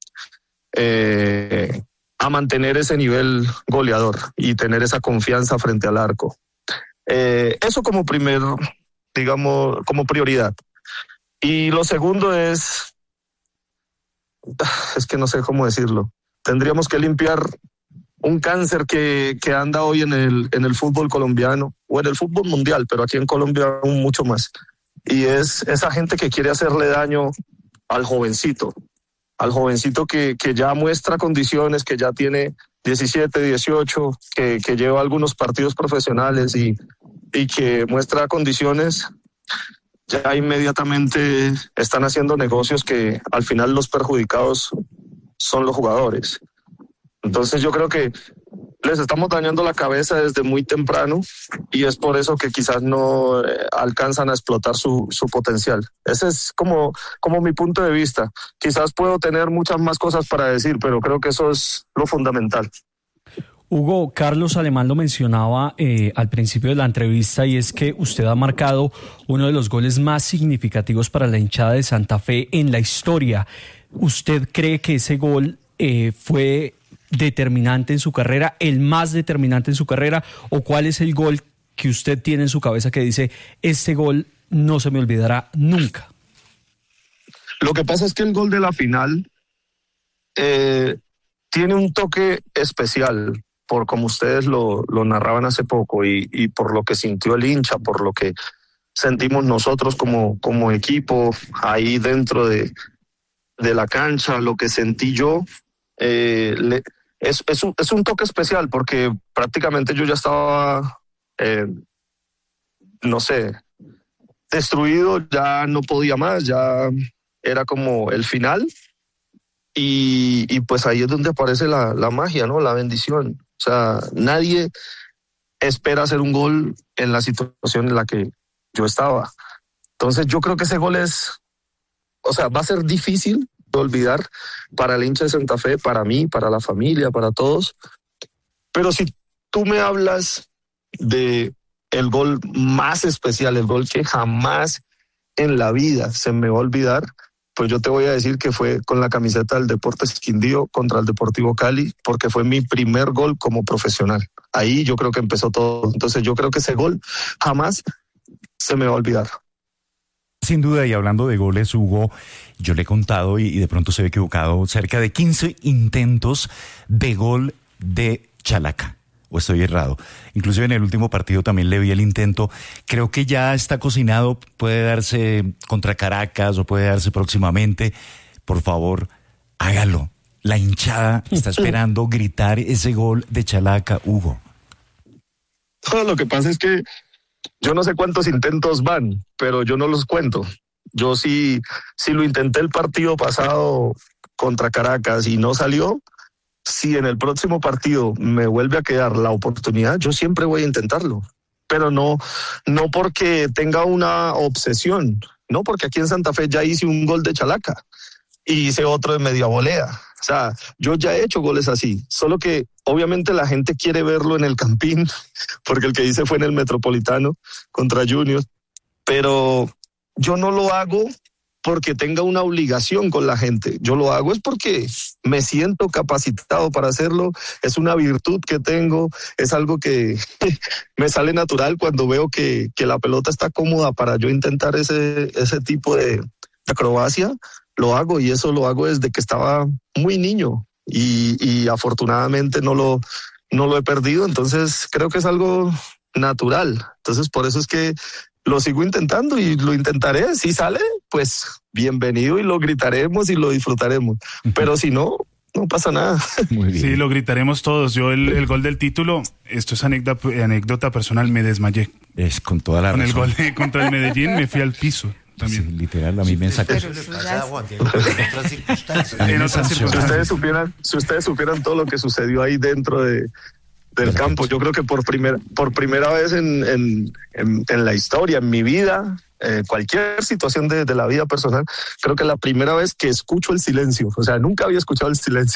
eh, a mantener ese nivel goleador y tener esa confianza frente al arco. Eh, eso como primer, digamos, como prioridad. Y lo segundo es, es que no sé cómo decirlo. Tendríamos que limpiar un cáncer que, que anda hoy en el, en el fútbol colombiano o en el fútbol mundial, pero aquí en Colombia aún mucho más. Y es esa gente que quiere hacerle daño al jovencito, al jovencito que, que ya muestra condiciones, que ya tiene diecisiete, dieciocho, que, que lleva algunos partidos profesionales y, y que muestra condiciones, ya inmediatamente están haciendo negocios que al final los perjudicados son los jugadores. Entonces yo creo que les estamos dañando la cabeza desde muy temprano y es por eso que quizás no eh, alcanzan a explotar su, su potencial. Ese es como, como mi punto de vista. Quizás puedo tener muchas más cosas para decir, pero creo que eso es lo fundamental. Hugo, Carlos Alemán lo mencionaba eh, al principio de la entrevista y es que usted ha marcado uno de los goles más significativos para la hinchada de Santa Fe en la historia. ¿Usted cree que ese gol eh, fue determinante en su carrera, el más determinante en su carrera? ¿O cuál es el gol que usted tiene en su cabeza que dice, este gol no se me olvidará nunca? Lo que pasa es que el gol de la final eh, tiene un toque especial, por como ustedes lo, lo narraban hace poco y, y por lo que sintió el hincha, por lo que sentimos nosotros como, como equipo ahí dentro de... de la cancha, lo que sentí yo, eh, le, es, es, un, es un toque especial porque prácticamente yo ya estaba, eh, no sé, destruido, ya no podía más, ya era como el final y, y pues ahí es donde aparece la, la magia, ¿no? La bendición. sea, nadie espera hacer un gol en la situación en la que yo estaba. Entonces yo creo que ese gol es, o sea, va a ser difícil de olvidar para el hincha de Santa Fe, para mí, para la familia, para todos. Pero si tú me hablas de el gol más especial, el gol que jamás en la vida se me va a olvidar, pues yo te voy a decir que fue con la camiseta del Deportes Quindío contra el Deportivo Cali, porque fue mi primer gol como profesional. Ahí yo creo que empezó todo. Entonces yo creo que ese gol jamás se me va a olvidar. Sin duda, y hablando de goles, Hugo, yo le he contado, y, y de pronto se ve equivocado, cerca de quince intentos de gol de Chalaca. ¿O estoy errado? Inclusive en el último partido también le vi el intento. Creo que ya está cocinado, puede darse contra Caracas o puede darse próximamente. Por favor, hágalo. La hinchada está esperando gritar ese gol de Chalaca, Hugo. No, lo que pasa es que yo no sé cuántos intentos van, pero yo no los cuento. Yo sí, sí lo intenté el partido pasado contra Caracas y no salió. Si en el próximo partido me vuelve a quedar la oportunidad, yo siempre voy a intentarlo. Pero no, no porque tenga una obsesión, no porque aquí en Santa Fe ya hice un gol de Chalaca y hice otro de media volea. O sea, yo ya he hecho goles así, solo que obviamente la gente quiere verlo en el Campín, porque el que hice fue en el Metropolitano contra Junior, pero yo no lo hago porque tenga una obligación con la gente. Yo lo hago es porque me siento capacitado para hacerlo, es una virtud que tengo, es algo que me sale natural cuando veo que, que la pelota está cómoda para yo intentar ese, ese tipo de acrobacia, lo hago, y eso lo hago desde que estaba muy niño y, y afortunadamente no lo, no lo he perdido, entonces creo que es algo natural. Entonces por eso es que lo sigo intentando y lo intentaré. Si sale, pues bienvenido y lo gritaremos y lo disfrutaremos. Pero si no, no pasa nada. Muy bien. Sí, lo gritaremos todos. Yo el, el gol del título, esto es anécdota, anécdota personal, me desmayé. Es con toda la con razón. Con el gol de, contra el Medellín me fui al piso. También. Sí, literal, a mí me sacó. Si ustedes supieran, si ustedes supieran todo lo que sucedió ahí dentro de del campo, yo creo que por primera por primera vez en, en, en, en la historia, en mi vida, eh, cualquier situación de, de la vida personal, creo que la primera vez que escucho el silencio, o sea, nunca había escuchado el silencio.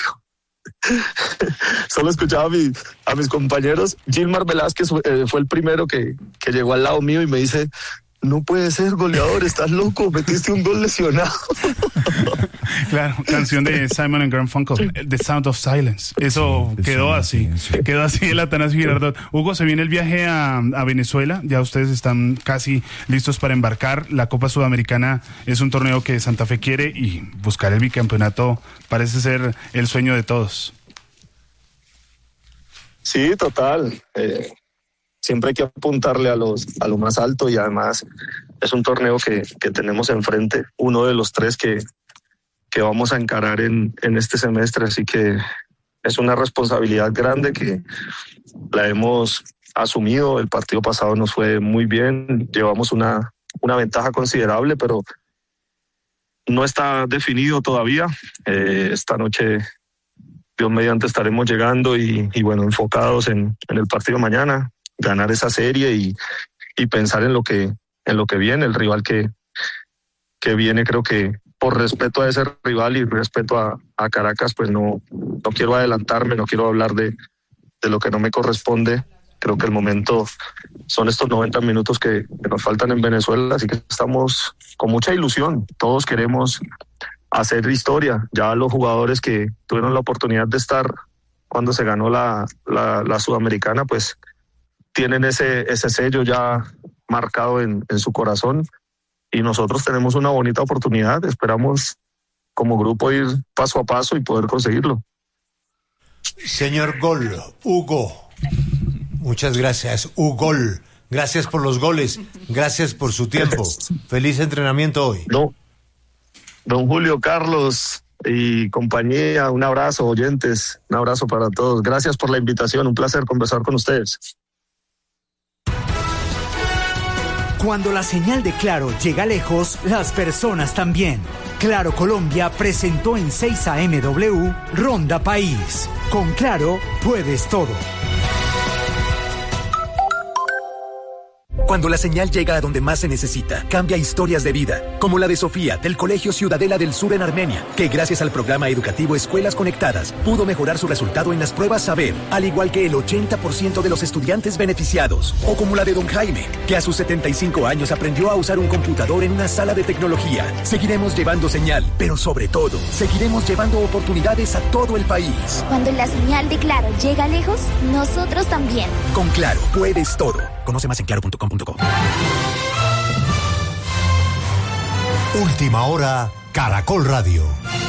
Solo escuchaba a, mi, a mis compañeros. Gilmar Velázquez eh, fue el primero que, que llegó al lado mío y me dice: no puede ser, goleador, estás loco, metiste un gol lesionado. Claro, canción de Simon and Garfunkel, The Sound of Silence. Eso sí, quedó así, sí. quedó así el Atanasio Girardot. Hugo, se viene el viaje a, a Venezuela, ya ustedes están casi listos para embarcar. La Copa Sudamericana es un torneo que Santa Fe quiere y buscar el bicampeonato parece ser el sueño de todos. Sí, total. Eh... Siempre hay que apuntarle a los a lo más alto y además es un torneo que, que tenemos enfrente, uno de los tres que, que vamos a encarar en, en este semestre, así que es una responsabilidad grande que la hemos asumido. El partido pasado nos fue muy bien, llevamos una, una ventaja considerable, pero no está definido todavía. Eh, esta noche, Dios mediante, estaremos llegando y, y bueno, enfocados en, en el partido mañana, ganar esa serie y, y pensar en lo que en lo que viene, el rival que, que viene. Creo que por respeto a ese rival y respeto a, a Caracas, pues no, no quiero adelantarme, no quiero hablar de, de lo que no me corresponde. Creo que el momento son estos noventa minutos que, que nos faltan en Venezuela, así que estamos con mucha ilusión, todos queremos hacer historia. Ya los jugadores que tuvieron la oportunidad de estar cuando se ganó la, la, la Sudamericana, pues tienen ese, ese sello ya marcado en, en su corazón y nosotros tenemos una bonita oportunidad. Esperamos como grupo ir paso a paso y poder conseguirlo. Señor Gol, Hugo, muchas gracias. Hugo, gracias por los goles, gracias por su tiempo. Feliz entrenamiento hoy. No, don Julio, Carlos y compañía, un abrazo, oyentes, un abrazo para todos. Gracias por la invitación, un placer conversar con ustedes. Cuando la señal de Claro llega lejos, las personas también. Claro Colombia presentó en seis A M W Ronda País. Con Claro, puedes todo. Cuando la señal llega a donde más se necesita, cambia historias de vida, como la de Sofía, del Colegio Ciudadela del Sur en Armenia, que gracias al programa educativo Escuelas Conectadas, pudo mejorar su resultado en las pruebas Saber, al igual que el ochenta por ciento de los estudiantes beneficiados. O como la de don Jaime, que a sus setenta y cinco años aprendió a usar un computador en una sala de tecnología. Seguiremos llevando señal, pero sobre todo, seguiremos llevando oportunidades a todo el país. Cuando la señal de Claro llega lejos, nosotros también. Con Claro, puedes todo. Conoce más en claro punto com punto co. Última hora, Caracol Radio.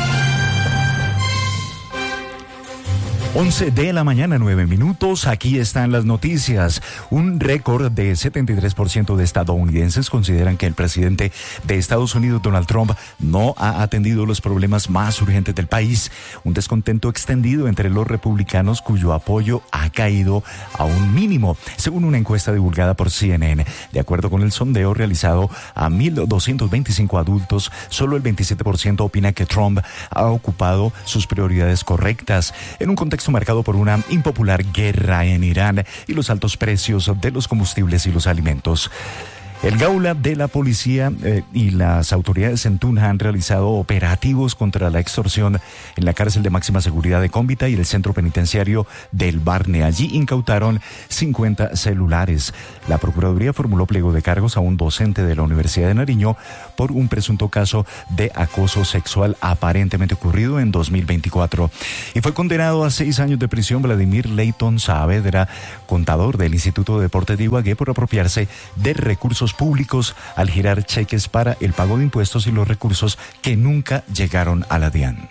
once de la mañana, nueve minutos. Aquí están las noticias. Un récord de setenta y tres por ciento de estadounidenses consideran que el presidente de Estados Unidos, Donald Trump, no ha atendido los problemas más urgentes del país. Un descontento extendido entre los republicanos cuyo apoyo ha caído a un mínimo, según una encuesta divulgada por C N N. De acuerdo con el sondeo realizado a mil doscientos veinticinco adultos, solo el veintisiete por ciento opina que Trump ha ocupado sus prioridades correctas en un contexto marcado por una impopular guerra en Irán y los altos precios de los combustibles y los alimentos. El Gaula de la policía eh, y las autoridades en Tunja han realizado operativos contra la extorsión en la cárcel de máxima seguridad de Cómbita y el centro penitenciario del Barne. Allí incautaron cincuenta celulares. La Procuraduría formuló pliego de cargos a un docente de la Universidad de Nariño por un presunto caso de acoso sexual aparentemente ocurrido en dos mil veinticuatro. Y fue condenado a seis años de prisión Vladimir Leighton Saavedra, contador del Instituto de Deportes de Ibagué, por apropiarse de recursos públicos al girar cheques para el pago de impuestos y los recursos que nunca llegaron a la DIAN.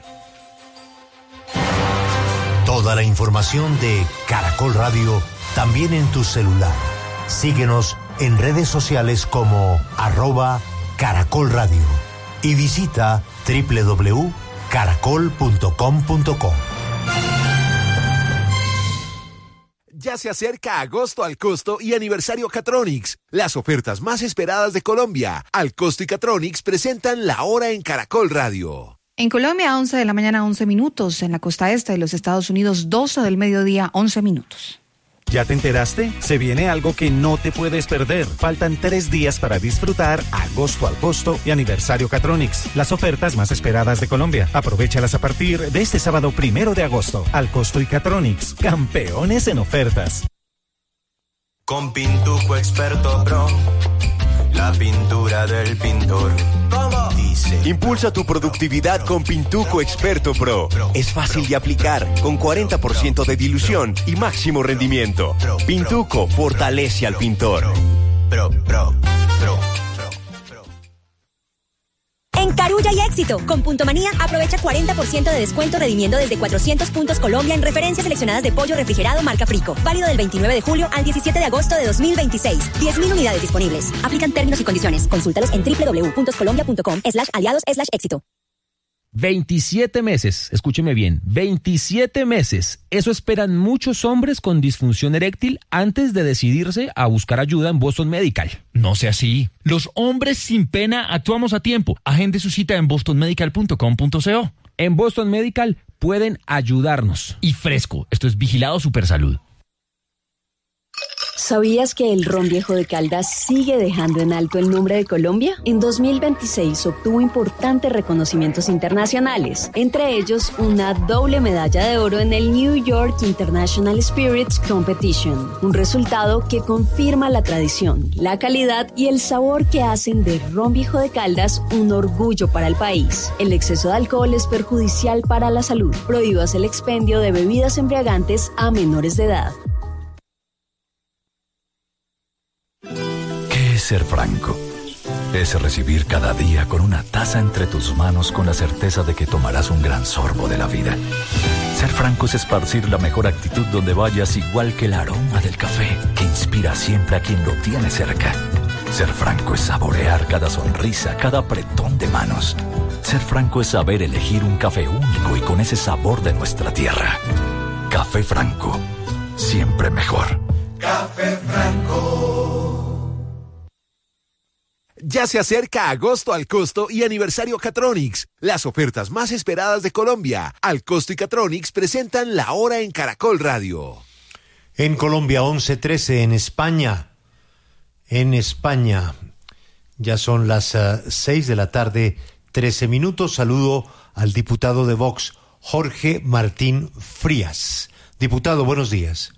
Toda la información de Caracol Radio también en tu celular. Síguenos en redes sociales como arroba Caracol Radio y visita doble u doble u doble u punto caracol punto com punto co. Ya se acerca agosto al costo y aniversario Catronics, las ofertas más esperadas de Colombia. Al costo y Catronics presentan la hora en Caracol Radio. En Colombia, once de la mañana, once minutos. En la costa este de los Estados Unidos, doce del mediodía, once minutos. ¿Ya te enteraste? Se viene algo que no te puedes perder. Faltan tres días para disfrutar agosto al costo y aniversario Catronics, las ofertas más esperadas de Colombia. Aprovéchalas a partir de este sábado primero de agosto. Al costo y Catronics, campeones en ofertas. Con Pintuco Experto Pro, la pintura del pintor. ¿Cómo? Dice. Impulsa tu productividad con Pintuco Experto Pro. Es fácil de aplicar, con cuarenta por ciento de dilución y máximo rendimiento. Pintuco fortalece al pintor. Pro, pro, pro. En Carulla hay éxito. Con Punto Manía aprovecha cuarenta por ciento de descuento redimiendo desde cuatrocientos puntos Colombia en referencias seleccionadas de pollo refrigerado marca Frico. Válido del veintinueve de julio al diecisiete de agosto de dos mil veintiséis. diez mil unidades disponibles. Aplican términos y condiciones. Consúltalos en doble u doble u doble u punto colombia punto com slash aliados slash éxito. veintisiete meses, escúcheme bien, veintisiete meses. Eso esperan muchos hombres con disfunción eréctil antes de decidirse a buscar ayuda en Boston Medical. No sea así. Los hombres sin pena actuamos a tiempo. Agende su cita en boston medical punto com punto co. En Boston Medical pueden ayudarnos. Y fresco, esto es Vigilado Supersalud. ¿Sabías que el ron Viejo de Caldas sigue dejando en alto el nombre de Colombia? En dos mil veintiséis obtuvo importantes reconocimientos internacionales, entre ellos una doble medalla de oro en el New York International Spirits Competition, un resultado que confirma la tradición, la calidad y el sabor que hacen de ron Viejo de Caldas un orgullo para el país. El exceso de alcohol es perjudicial para la salud. Prohíbas el expendio de bebidas embriagantes a menores de edad. ¿Qué es ser franco? Es recibir cada día con una taza entre tus manos con la certeza de que tomarás un gran sorbo de la vida. Ser franco es esparcir la mejor actitud donde vayas, igual que el aroma del café que inspira siempre a quien lo tiene cerca. Ser franco es saborear cada sonrisa, cada apretón de manos. Ser franco es saber elegir un café único y con ese sabor de nuestra tierra. Café Franco, siempre mejor. Café Franco. Ya se acerca agosto al costo y aniversario Catronics, las ofertas más esperadas de Colombia. Al costo y Catronics presentan la hora en Caracol Radio. En Colombia, once trece, en España. En España, ya son las uh, seis de la tarde, trece minutos. Saludo al diputado de Vox, Jorge Martín Frías. Diputado, buenos días.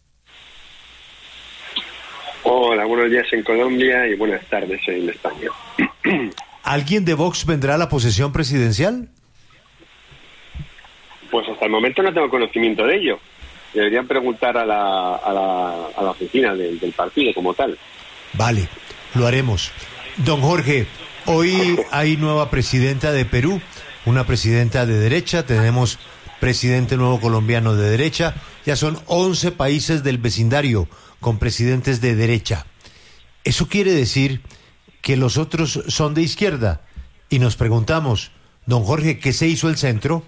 Hola, buenos días en Colombia y buenas tardes en España. ¿Alguien de Vox vendrá a la posesión presidencial? Pues hasta el momento no tengo conocimiento de ello. Deberían preguntar a la, a la, a la oficina del, del partido como tal. Vale, lo haremos. Don Jorge, hoy hay nueva presidenta de Perú, una presidenta de derecha, tenemos presidente nuevo colombiano de derecha, ya son once países del vecindario con presidentes de derecha. Eso quiere decir que los otros son de izquierda. Y nos preguntamos, don Jorge, ¿qué se hizo el centro?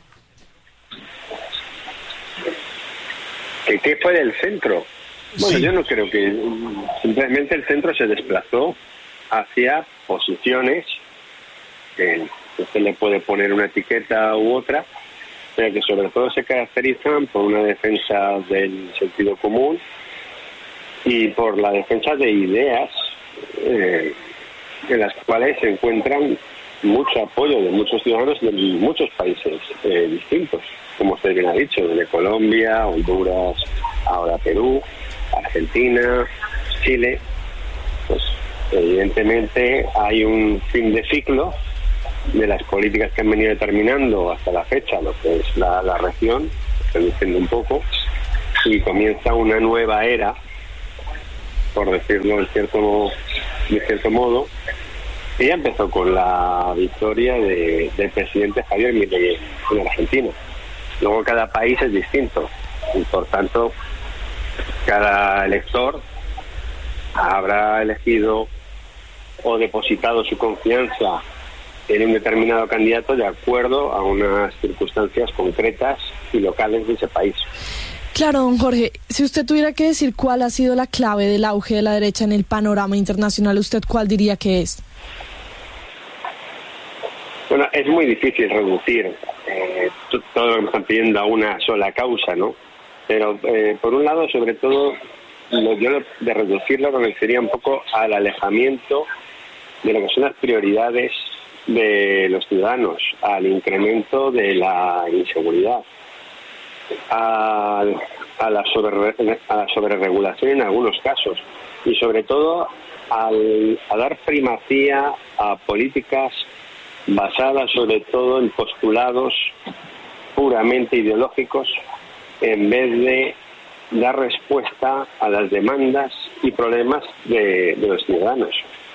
¿Qué, qué fue del centro? Bueno, sí. Yo no creo que... Simplemente el centro se desplazó hacia posiciones que usted le puede poner una etiqueta u otra, pero que sobre todo se caracterizan por una defensa del sentido común y por la defensa de ideas eh, en las cuales se encuentran mucho apoyo de muchos ciudadanos de muchos países eh, distintos, como usted bien ha dicho, de Colombia, Honduras, ahora Perú, Argentina, Chile. Pues evidentemente hay un fin de ciclo de las políticas que han venido determinando hasta la fecha lo que es la, la región, reduciendo un poco, y comienza una nueva era, por decirlo de cierto, de cierto modo. Ella empezó con la victoria de, del presidente Javier Milei en Argentina. Luego cada país es distinto y por tanto cada elector habrá elegido o depositado su confianza en un determinado candidato de acuerdo a unas circunstancias concretas y locales de ese país. Claro, don Jorge, si usted tuviera que decir cuál ha sido la clave del auge de la derecha en el panorama internacional, ¿usted cuál diría que es? Bueno, es muy difícil reducir eh, todo lo que me están pidiendo a una sola causa, ¿no? Pero, eh, por un lado, sobre todo, lo, yo de reducirlo lo que sería un poco al alejamiento de lo que son las prioridades de los ciudadanos, al incremento de la inseguridad, a, a, la, sobre, a la sobreregulación en algunos casos y sobre todo al, a dar primacía a políticas basadas sobre todo en postulados puramente ideológicos en vez de dar respuesta a las demandas y problemas de, de los ciudadanos.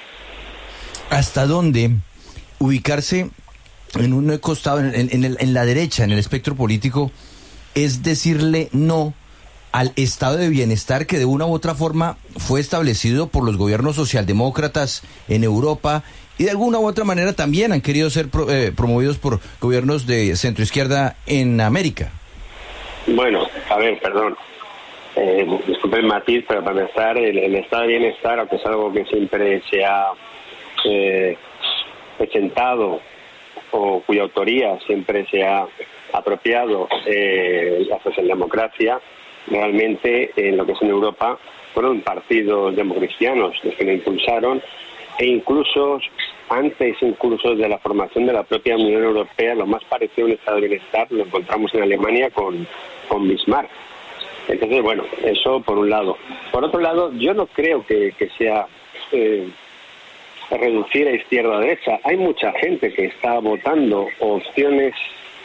¿Hasta dónde ubicarse en un costado, en, en, el, en la derecha, en el espectro político, es decirle no al estado de bienestar que de una u otra forma fue establecido por los gobiernos socialdemócratas en Europa y de alguna u otra manera también han querido ser pro, eh, promovidos por gobiernos de centroizquierda en América? Bueno, a ver, perdón. Eh, disculpe el matiz, pero para empezar, el, el estado de bienestar, aunque es algo que siempre se ha eh, presentado o cuya autoría siempre se ha apropiado eh, la socialdemocracia, realmente en lo que es en Europa fueron partidos democristianos los que lo impulsaron, e incluso antes incluso de la formación de la propia Unión Europea, lo más parecido a un estado de bienestar lo encontramos en Alemania con, con Bismarck. Entonces, bueno, eso por un lado. Por otro lado, yo no creo que, que sea eh, reducir a izquierda o derecha. Hay mucha gente que está votando opciones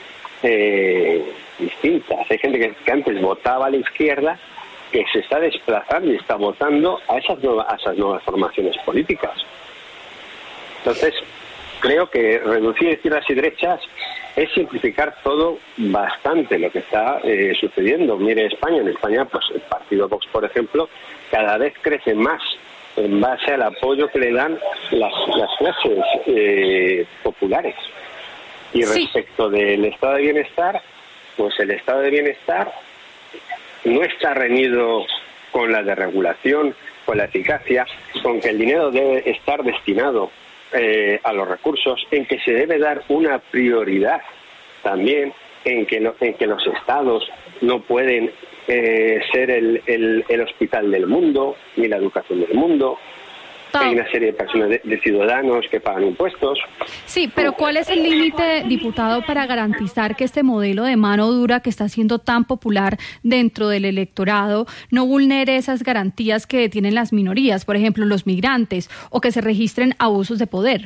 eh, distintas. Hay gente que, que antes votaba a la izquierda, que se está desplazando y está votando a esas nuevas, a esas nuevas formaciones políticas. Entonces, creo que reducir izquierdas y derechas es simplificar todo bastante lo que está eh, sucediendo. Mire España, en España, pues el partido Vox, por ejemplo, cada vez crece más en base al apoyo que le dan las, las clases eh, populares. Y sí. Respecto del estado de bienestar, pues el estado de bienestar no está reñido con la desregulación, con la eficacia, con que el dinero debe estar destinado eh, a los recursos, en que se debe dar una prioridad también, en que, lo, en que los estados no pueden eh, ser el, el, el hospital del mundo, ni la educación del mundo. Hay una serie de personas, de, de ciudadanos que pagan impuestos. Sí, pero ¿cuál es el límite, diputado, para garantizar que este modelo de mano dura que está siendo tan popular dentro del electorado no vulnere esas garantías que tienen las minorías, por ejemplo, los migrantes, o que se registren abusos de poder?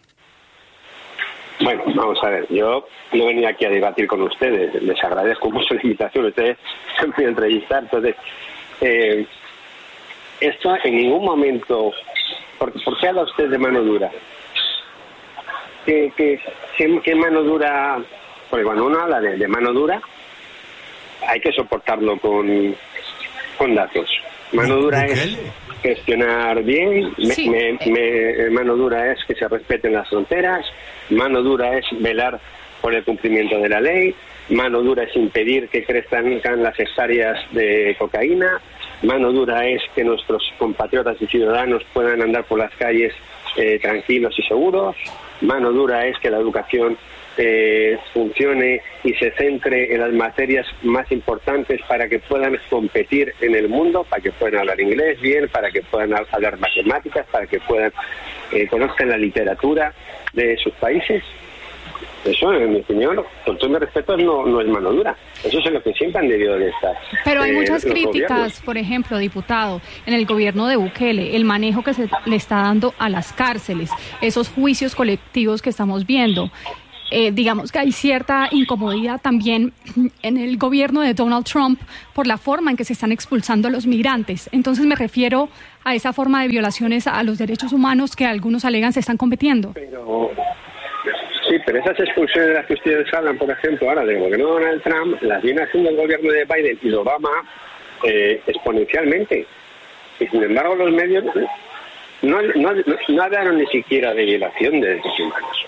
Bueno, vamos a ver, yo no venía aquí a debatir con ustedes, les agradezco mucho la invitación, ustedes se me entrevistar, entonces, eh, esto en ningún momento... ¿Por, ¿Por qué habla usted de mano dura? ¿Qué, qué, qué, qué mano dura? Porque cuando uno habla de, de mano dura, hay que soportarlo con, con datos. Mano dura es gestionar bien, Sí. me, me, me, mano dura es que se respeten las fronteras, mano dura es velar por el cumplimiento de la ley, mano dura es impedir que crezcan las hectáreas de cocaína, mano dura es que nuestros compatriotas y ciudadanos puedan andar por las calles eh, tranquilos y seguros, mano dura es que la educación eh, funcione y se centre en las materias más importantes para que puedan competir en el mundo, para que puedan hablar inglés bien, para que puedan hablar matemáticas, para que puedan eh, conozcan la literatura de sus países. Eso, en mi opinión, con todo mi respeto, no, no es mano dura. Eso es lo que siempre han debido de estar. Pero hay eh, muchas los críticas, gobiernos. por ejemplo, diputado, en el gobierno de Bukele, el manejo que se le está dando a las cárceles, esos juicios colectivos que estamos viendo. Eh, digamos que hay cierta incomodidad también en el gobierno de Donald Trump por la forma en que se están expulsando a los migrantes. Entonces me refiero a esa forma de violaciones a los derechos humanos que algunos alegan se están cometiendo. Pero, sí, pero esas expulsiones de las que ustedes hablan, por ejemplo, ahora del gobierno de Donald Trump, las viene haciendo el gobierno de Biden y de Obama eh, exponencialmente. Y sin embargo los medios no, no, no, no hablaron ni siquiera de violación de derechos humanos.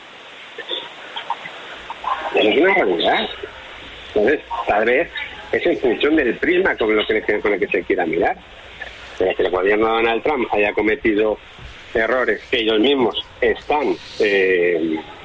Es una realidad. Entonces, tal vez es en función del prisma con, lo que, con el que se quiera mirar. Que el gobierno de Donald Trump haya cometido errores que ellos mismos están eh,